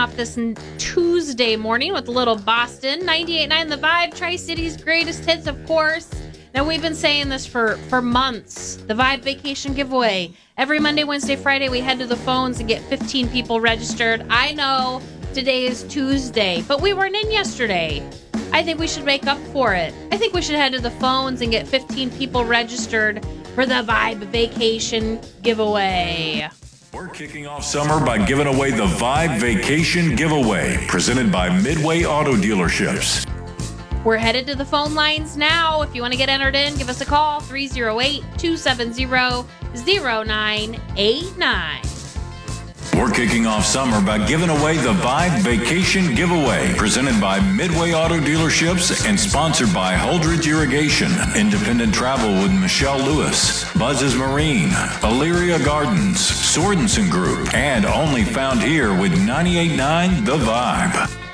off this Tuesday morning with a little Boston. 98.9 The Vibe, Tri-City's greatest hits, of course. Now, we've been saying this for months. The Vibe Vacation Giveaway. Every Monday, Wednesday, Friday, we head to the phones and get 15 people registered. I know today is Tuesday, but we weren't in yesterday. I think we should make up for it. I think we should head to the phones and get 15 people registered for the Vibe Vacation Giveaway. We're kicking off summer by giving away the Vibe Vacation Giveaway, presented by Midway Auto Dealerships. We're headed to the phone lines now. If you want to get entered in, give us a call, 308-270-0989. We're kicking off summer by giving away the Vibe Vacation Giveaway, presented by Midway Auto Dealerships and sponsored by Holdridge Irrigation, Independent Travel with Michelle Lewis, Buzz's Marine, Elyria Gardens, Sorensen Group, and only found here with 98.9 The Vibe.